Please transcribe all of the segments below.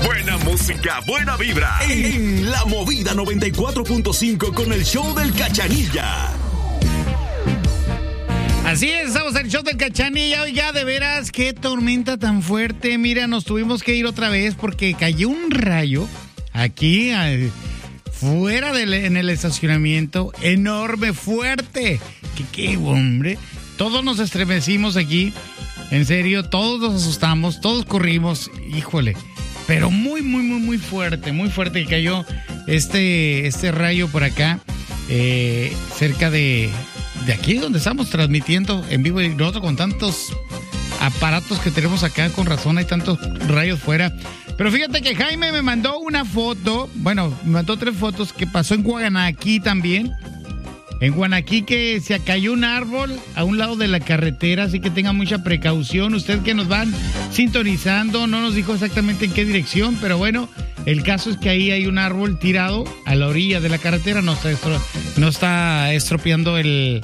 Buena música, buena vibra. En La Movida 94.5 con el show del Cachanilla. Así es, estamos en el show del Cachanilla. Oiga, de veras, qué tormenta tan fuerte. Mira, nos tuvimos que ir otra vez porque cayó un rayo aquí fuera en el estacionamiento. Enorme, fuerte. ¿Qué hombre? Todos nos estremecimos aquí. En serio, todos nos asustamos, todos corrimos. Híjole. Pero muy fuerte que cayó este rayo por acá, cerca de aquí donde estamos transmitiendo en vivo, y nosotros con tantos aparatos que tenemos acá, con razón hay tantos rayos fuera. Pero fíjate que Jaime me mandó una foto, me mandó 3 fotos que pasó en Guanaquí también. En Guanaquí que se cayó un árbol a un lado de la carretera, así que tenga mucha precaución. Usted que nos van sintonizando, no nos dijo exactamente en qué dirección, pero bueno, el caso es que ahí hay un árbol tirado a la orilla de la carretera, no está estropeando el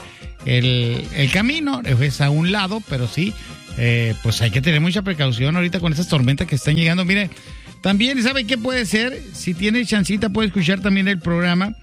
camino, es a un lado, pero sí, pues hay que tener mucha precaución ahorita con esas tormentas que están llegando. Mire, también, ¿sabe qué puede ser? Si tiene chancita puede escuchar también el programa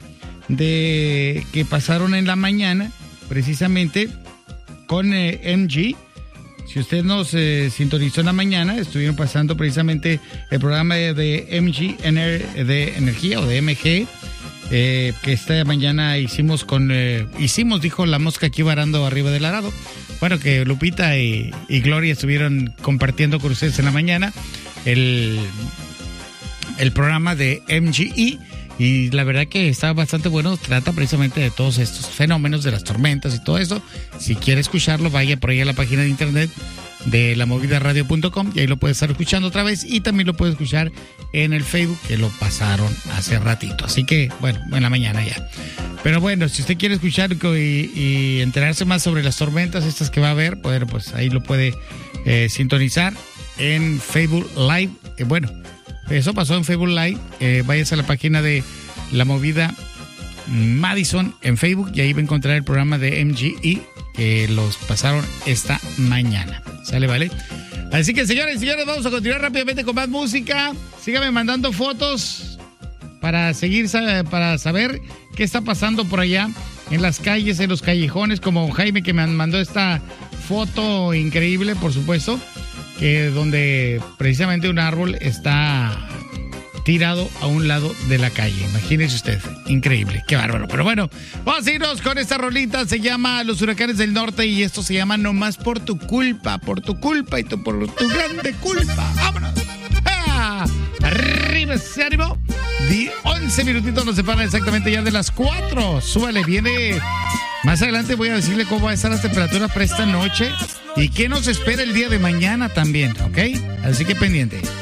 de que pasaron en la mañana, precisamente con MG. Si usted nos sintonizó en la mañana, estuvieron pasando precisamente el programa de MG de energía o de MG, que esta mañana hicimos dijo la mosca aquí varando arriba del arado. Bueno, que Lupita y Gloria estuvieron compartiendo con ustedes en la mañana el programa de MGE. Y la verdad que está bastante bueno, trata precisamente de todos estos fenómenos de las tormentas y todo eso. Si quiere escucharlo, vaya por ahí a la página de internet de lamovidaradio.com y ahí lo puede estar escuchando otra vez, y también lo puede escuchar en el Facebook, que lo pasaron hace ratito. Así que, bueno, en la mañana ya. Pero bueno, si usted quiere escuchar y enterarse más sobre las tormentas estas que va a haber, bueno, pues ahí lo puede sintonizar en Facebook Live. Bueno, eso pasó en Facebook Live. Váyase a la página de La Movida Madison en Facebook y ahí va a encontrar el programa de MGE que los pasaron esta mañana. ¿Sale, vale? Así que, señores y señores, vamos a continuar rápidamente con más música. Síganme mandando fotos para saber qué está pasando por allá en las calles, en los callejones, como Jaime, que me mandó esta foto increíble, por supuesto, que donde precisamente un árbol está tirado a un lado de la calle. Imagínese usted, increíble, qué bárbaro. Pero bueno, vamos a irnos con esta rolita, se llama Los Huracanes del Norte y esto se llama Nomás por tu culpa y por tu grande culpa. ¡Vámonos! ¡Ah! ¡Arriba ese ánimo! 11 minutitos nos separan exactamente ya de las 4. Súbale, viene... Más adelante voy a decirle cómo van a estar las temperaturas para esta noche y qué nos espera el día de mañana también, ¿ok? Así que pendiente.